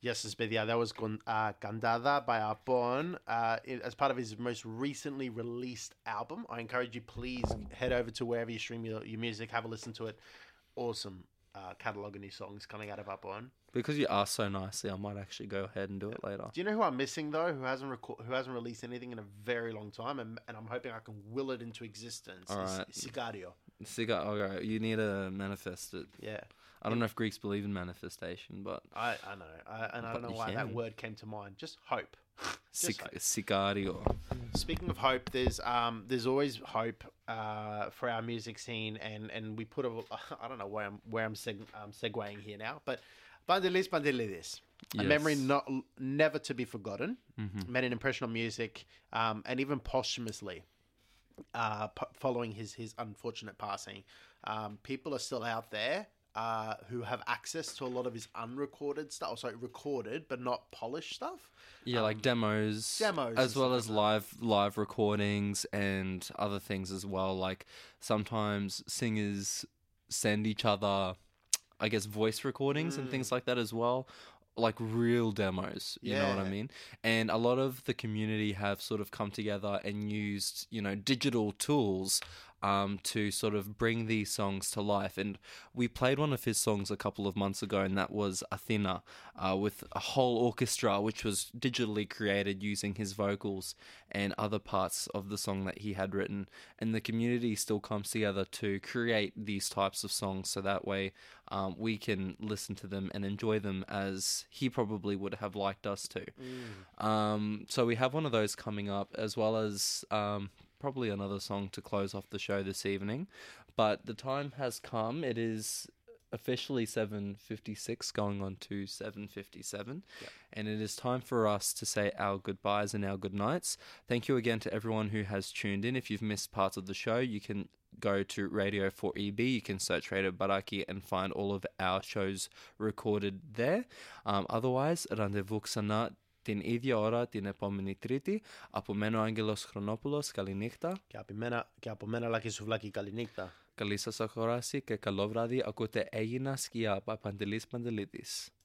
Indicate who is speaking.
Speaker 1: Yes, Espedia. That was Candada by Arbon as part of his most recently released album. I encourage you, please head over to wherever you stream your music, have a listen to it. Awesome catalogue of new songs coming out of Arbon.
Speaker 2: Because you asked so nicely, I might actually go ahead and do it later.
Speaker 1: Do you know who I'm missing though? Who hasn't released anything in a very long time, and I'm hoping I can will it into existence.
Speaker 2: All right.
Speaker 1: Sicario.
Speaker 2: Okay, you need to manifest it.
Speaker 1: Yeah.
Speaker 2: I don't know if Greeks believe in manifestation, but
Speaker 1: I know. I don't know why that word came to mind. Just hope.
Speaker 2: Sicario.
Speaker 1: Speaking of hope, there's always hope for our music scene, and we put I don't know where I'm segueing here now, but Bandelis Bandelidis, a memory never to be forgotten, made an impression on music, and even posthumously, following his unfortunate passing, people are still out there who have access to a lot of his unrecorded stuff. Sorry, recorded but not polished stuff.
Speaker 2: Yeah, like demos, as well as live recordings and other things as well. Like sometimes singers send each other, I guess, voice recordings and things like that as well. Like real demos, you know what I mean? And a lot of the community have sort of come together and used, digital tools to sort of bring these songs to life. And we played one of his songs a couple of months ago, and that was Athena, with a whole orchestra, which was digitally created using his vocals and other parts of the song that he had written. And the community still comes together to create these types of songs, so that way we can listen to them and enjoy them as he probably would have liked us to. So we have one of those coming up, as well as probably another song to close off the show this evening. But the time has come. It is officially 7:56 going on to 7:57. And it is time for us to say our goodbyes and our good nights. Thank you again to everyone who has tuned in. If you've missed parts of the show, you can go to Radio 4EB. You can search Radio Baraki and find all of our shows recorded there. Otherwise, ραντεβού ξανά την ίδια ώρα την επόμενη Τρίτη. Από μένα ο Άγγελος Χρονόπουλος. Καληνύχτα.
Speaker 1: Και από μένα Λάκη Σουβλάκη. Καληνύχτα.
Speaker 2: Καλή σας αγοράση και καλό βράδυ. Ακούτε Έγινα Σκιά από Παντελής Παντελίδης.